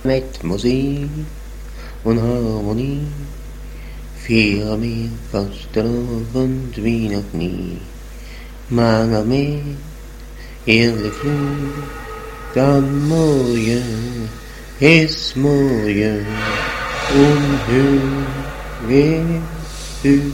Mit Musik und Harmonie feiern wir Fastenabend wie noch nie. Mal mehr, ehrlich Flug, dann morgen ist morgen und höher höher.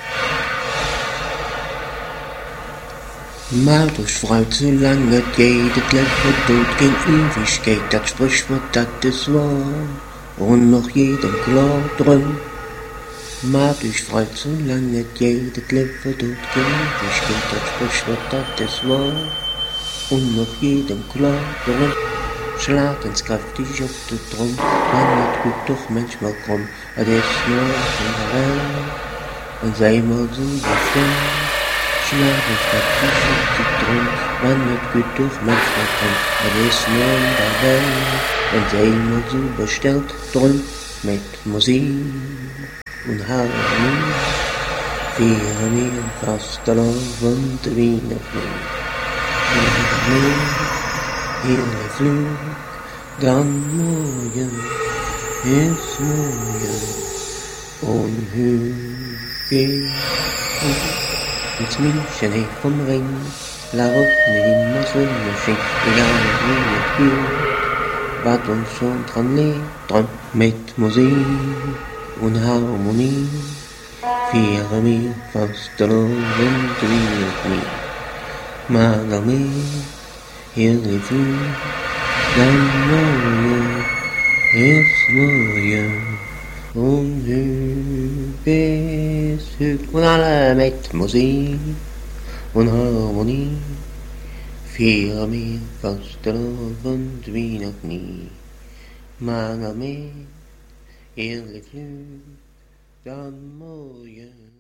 Mal durch Frau zu lange geht, das Leben tut gen Ewigkeit, das Sprichwort, das ist wahr, und noch jedem klar drum. Mal durch Frau zu lange geht, das Leben tut gen Ewigkeit, das Sprichwort, das ist wahr, und noch jedem klar drum. Schlag uns kräftig auf den Drum, man wird gut doch manchmal krumm, das ist nur in der Welt, und sei mal so befreit. Schlag uns kräftig auf den Drum, man wird gut doch manchmal krumm, das ist nur in der Welt, und sei mal so bestellt drum, mit Musik und Harmonie, feiern wir Fastenabend wie noch nie. Ehrlich Flug, dann morgen ist morgen und höher geht. Ins München hey vom Ring, la Route immer so schön, egal wie es geht, was uns schon dran liegt, dran mit Musik und Harmonie, feiern wir Fastenabend wie noch nie. Mal mehr, ehrlich Flug, dann morgen ist morgen und höher ist höher. Und alle mit Musik und Harmonie feiern wir Fastenabend wie noch nie. Mal mehr, ehrlich Flug, dann morgen.